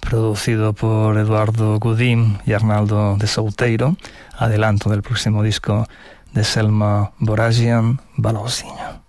producido por Eduardo Godín y Arnaldo de Souteiro, adelanto del próximo disco de Selma Boragian, Balossinho.